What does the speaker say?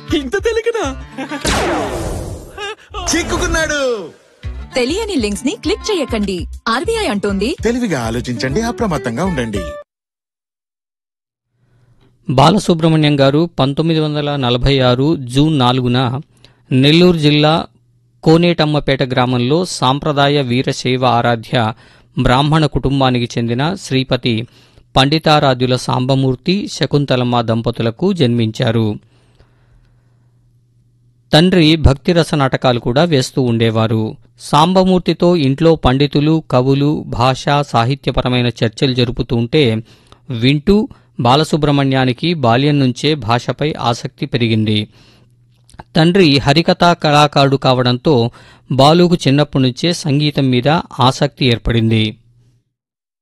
ఇంత తెలియకనా? చిక్కుకున్నాడు. తెలియని లింక్స్ ని క్లిక్ చేయకండి. ఆర్బీఐ అంటోంది, తెలివిగా ఆలోచించండి, అప్రమత్తంగా ఉండండి. బాలసుబ్రహ్మణ్యం గారు 1946 జూన్ 4న నెల్లూరు జిల్లా కోనేటమ్మపేట గ్రామంలో సాంప్రదాయ వీరశైవ ఆరాధ్య బ్రాహ్మణ కుటుంబానికి చెందిన శ్రీపతి పండితారాధ్యుల సాంబమూర్తి శకుంతలమ్మ దంపతులకు జన్మించారు. తండ్రి భక్తిరస నాటకాలు కూడా వేస్తూ ఉండేవారు. సాంబమూర్తితో ఇంట్లో పండితులు, కవులు భాషా సాహిత్యపరమైన చర్చలు జరుపుతూ ఉంటే వింటూ బాలసుబ్రహ్మణ్యానికి బాల్యం నుంచే భాషపై ఆసక్తి పెరిగింది. తండ్రి హరికథా కళాకారుడు కావడంతో బాలుకు చిన్నప్పటి నుంచే సంగీతం మీద ఆసక్తి ఏర్పడింది.